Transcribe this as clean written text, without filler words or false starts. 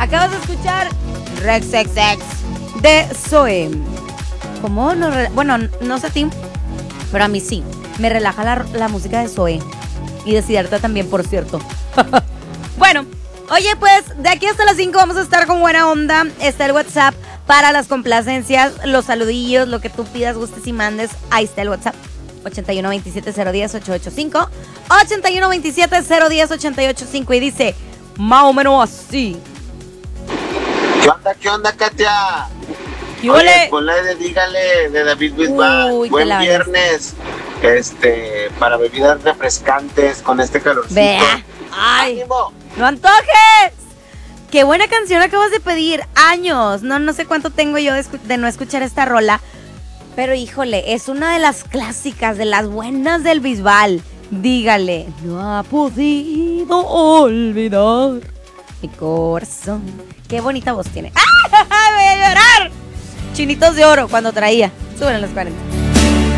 Acabas de escuchar Rex X de Zoe. ¿Cómo? Bueno, no sé a ti, pero a mí sí. Me relaja la música de Zoe. Y de Siddhartha también, por cierto. Bueno, oye, pues de aquí hasta las 5 vamos a estar con buena onda. Está el WhatsApp para las complacencias, los saludillos, lo que tú pidas, gustes y mandes. Ahí está el WhatsApp. 8127-010-885. 8127-010-885. Y dice, más o menos así. ¿Qué onda, Katia? ¿Qué Oye, ole? ponle de Dígale de David Bisbal. Uy, Buen te la viernes. Para bebidas refrescantes con este calorcito. Vea. Ay, ¡Ánimo! no antojes. Qué buena canción acabas de pedir. Años. No sé cuánto tengo yo de no escuchar esta rola. Pero híjole, es una de las clásicas, de las buenas del Bisbal. Dígale. No ha podido olvidar mi corazón. Qué bonita voz tiene. ¡Ah! Voy a llorar. Chinitos de oro cuando traía. Suben los 40.